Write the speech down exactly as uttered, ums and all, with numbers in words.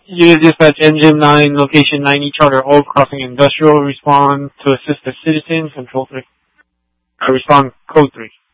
Unit Dispatch Engine nine, Location ninety, Charter Oak, Crossing Industrial, respond to assist the citizen, Control three. Uh, respond, Code three.